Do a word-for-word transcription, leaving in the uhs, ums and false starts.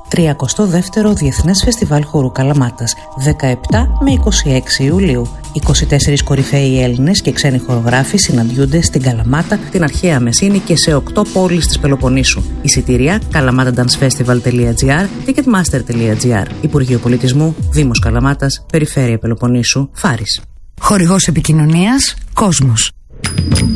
τριακοστό δεύτερο Διεθνές Φεστιβάλ Χορού Καλαμάτας, δεκαεπτά με είκοσι έξι Ιουλίου. είκοσι τέσσερις κορυφαίοι Έλληνες και ξένοι χορογράφοι συναντιούνται στην Καλαμάτα, την αρχαία Μεσίνη και σε οκτώ πόλεις της Πελοποννήσου. Εισιτήρια kalamatadancefestival τελεία gr, ticketmaster τελεία gr. Υπουργείο Πολιτισμού, Δήμος Καλαμάτας, Περιφέρεια Πελοποννήσου, Φάρης. Χορηγός επικοινωνίας, Κόσμος.